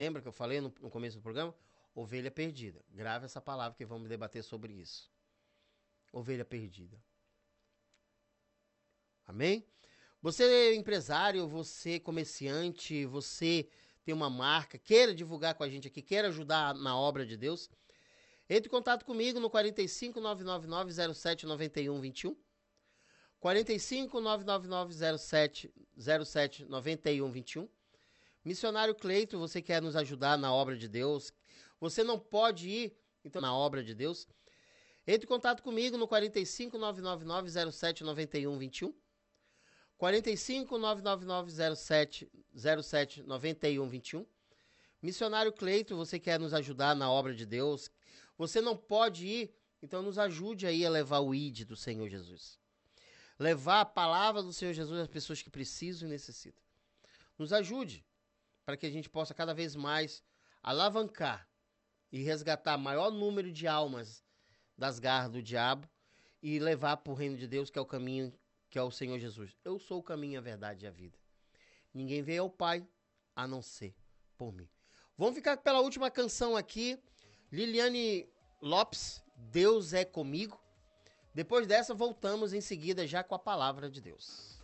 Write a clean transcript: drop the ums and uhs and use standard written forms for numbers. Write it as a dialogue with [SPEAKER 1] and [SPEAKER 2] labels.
[SPEAKER 1] Lembra que eu falei no começo do programa? Ovelha perdida. Grave essa palavra que vamos debater sobre isso. Ovelha perdida. Amém? Você é empresário, você é comerciante, você tem uma marca, queira divulgar com a gente aqui, queira ajudar na obra de Deus, entre em contato comigo no 45 999 07 91 21. 45 999 07 91 21. Missionário Cleito, você quer nos ajudar na obra de Deus? Você não pode ir então na obra de Deus? Entre em contato comigo no 45 999 07 91 21. 45 999 07 91 21. Missionário Cleito, você quer nos ajudar na obra de Deus? Você não pode ir, então nos ajude aí a levar o ID do Senhor Jesus. Levar a palavra do Senhor Jesus às pessoas que precisam e necessitam. Nos ajude para que a gente possa cada vez mais alavancar e resgatar maior número de almas das garras do diabo e levar para o reino de Deus, que é o caminho, que é o Senhor Jesus. Eu sou o caminho, a verdade e a vida. Ninguém veio ao Pai a não ser por mim. Vamos ficar pela última canção aqui. Liliane Lopes, Deus é comigo. Depois dessa, voltamos em seguida já com a palavra de Deus.